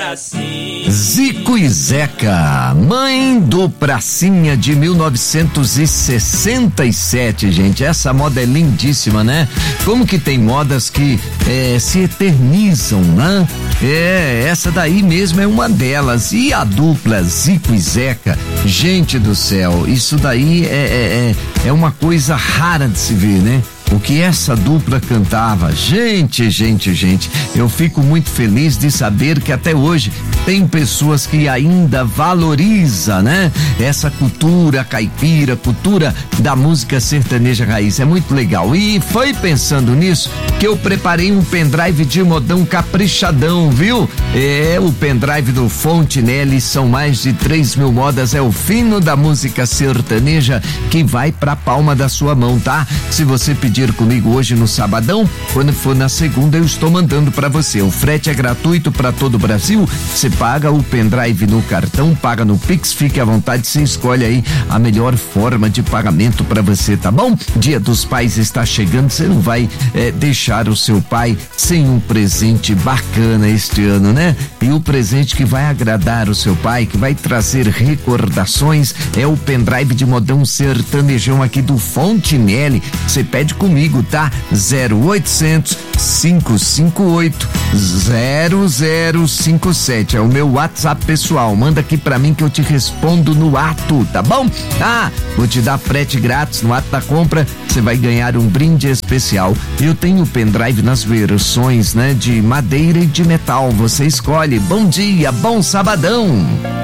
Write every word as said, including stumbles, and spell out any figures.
Zico e Zeca, mãe do Pracinha de mil novecentos e sessenta e sete, gente. Essa moda é lindíssima, né? Como que tem modas que é, se eternizam, né? É, essa daí mesmo é uma delas. E a dupla Zico e Zeca, gente do céu, isso daí é, é, é uma coisa rara de se ver, né? O que essa dupla cantava, gente, gente, gente, eu fico muito feliz de saber que até hoje tem pessoas que ainda valoriza, né? Essa cultura caipira, cultura da música sertaneja raiz, é muito legal. E foi pensando nisso que eu preparei um pendrive de modão caprichadão, viu? É, o pendrive do Fontinelli, são mais de três mil modas, é o fino da música sertaneja que vai pra palma da sua mão, tá? Se você pedir comigo hoje no sabadão, quando for na segunda eu estou mandando para você. O frete é gratuito para todo o Brasil. Você paga o pendrive no cartão, paga no Pix, fique à vontade, você escolhe aí a melhor forma de pagamento para você, tá bom? Dia dos Pais está chegando, você não vai é, deixar o seu pai sem um presente bacana este ano, né? E o presente que vai agradar o seu pai, que vai trazer recordações, é o pendrive de modão sertanejão aqui do Fontinelli. Você pede comigo, tá? zero oitocentos, cinco cinco oito, zero zero cinco sete é o meu WhatsApp pessoal. Manda aqui pra mim que eu te respondo no ato, tá bom? Ah, vou te dar frete grátis no ato da compra. Você vai ganhar um brinde especial. Eu tenho pendrive nas versões, né, de madeira e de metal. Você escolhe. Bom dia, bom sabadão.